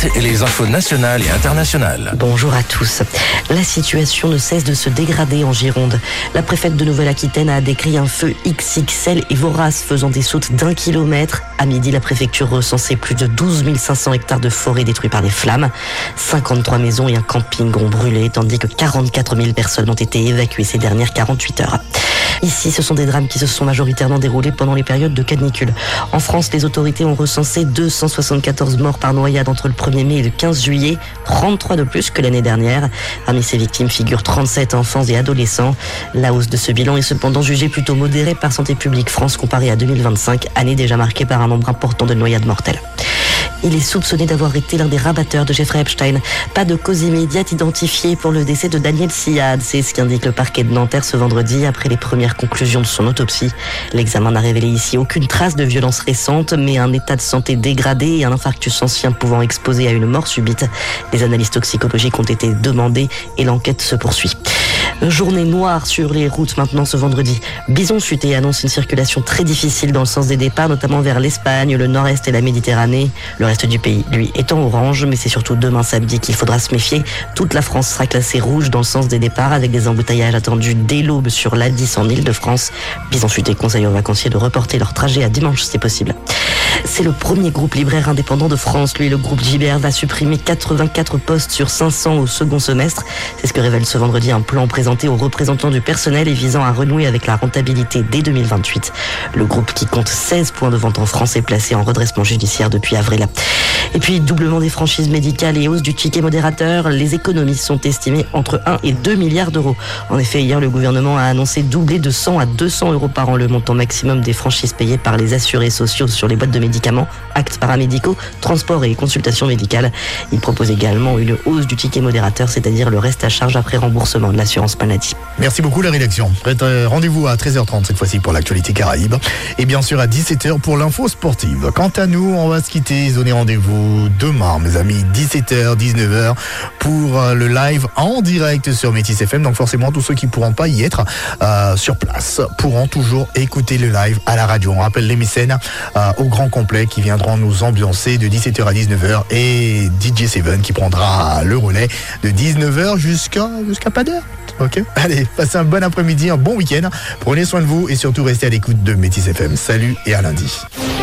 Et les infos nationales et internationales. Bonjour à tous. La situation ne cesse de se dégrader en Gironde. La préfète de Nouvelle-Aquitaine a décrit un feu XXL et vorace faisant des sautes d'1 kilomètre. À midi, la préfecture recensait plus de 12 500 hectares de forêt détruits par les flammes. 53 maisons et un camping ont brûlé, tandis que 44 000 personnes ont été évacuées ces dernières 48 heures. Ici, ce sont des drames qui se sont majoritairement déroulés pendant les périodes de canicule. En France, les autorités ont recensé 274 morts par noyade entre le 1er mai et le 15 juillet, 33 de plus que l'année dernière. Parmi ces victimes figurent 37 enfants et adolescents. La hausse de ce bilan est cependant jugée plutôt modérée par Santé publique France comparée à 2025, année déjà marquée par un nombre important de noyades mortelles. Il est soupçonné d'avoir été l'un des rabatteurs de Jeffrey Epstein. Pas de cause immédiate identifiée pour le décès de Daniel Siad. C'est ce qu'indique le parquet de Nanterre ce vendredi après les premières conclusions de son autopsie. L'examen n'a révélé ici aucune trace de violence récente, mais un état de santé dégradé et un infarctus ancien pouvant exposer à une mort subite. Les analyses toxicologiques ont été demandées et l'enquête se poursuit. Journée noire sur les routes maintenant ce vendredi. Bison Futé annonce une circulation très difficile dans le sens des départs, notamment vers l'Espagne, le nord-est et la Méditerranée. Le reste du pays, lui, est en orange, mais c'est surtout demain samedi qu'il faudra se méfier. Toute la France sera classée rouge dans le sens des départs, avec des embouteillages attendus dès l'aube sur l'A10 en Ile-de-France. Bison Futé conseille aux vacanciers de reporter leur trajet à dimanche si possible. C'est le premier groupe libraire indépendant de France. Lui, le groupe JBR va supprimer 84 postes sur 500 au second semestre. C'est ce que révèle ce vendredi un plan présenté aux représentants du personnel et visant à renouer avec la rentabilité dès 2028. Le groupe, qui compte 16 points de vente en France, est placé en redressement judiciaire depuis avril. Et puis, doublement des franchises médicales et hausse du ticket modérateur, les économies sont estimées entre 1 et 2 milliards d'euros. En effet, hier, le gouvernement a annoncé doubler de 100 à 200 euros par an le montant maximum des franchises payées par les assurés sociaux sur les boîtes de médicaments, actes paramédicaux, transports et consultations médicales. Il propose également une hausse du ticket modérateur, c'est-à-dire le reste à charge après remboursement de l'assurance maladie. Merci beaucoup la rédaction. Rendez-vous à 13h30 cette fois-ci pour l'actualité Caraïbe et bien sûr à 17h pour l'info sportive. Quant à nous, on va se quitter, donner rendez-vous demain mes amis, 17h, 19h pour le live en direct sur Métis FM. Donc forcément tous ceux qui ne pourront pas y être sur place pourront toujours écouter le live à la radio. On rappelle les mécènes au grand complet qui viendront nous ambiancer de 17h à 19h et DJ Seven qui prendra le relais de 19h jusqu'à pas d'heure. Ok, allez, passez un bon après-midi, un bon week-end. Prenez soin de vous et surtout restez à l'écoute de Métis FM. Salut et à lundi.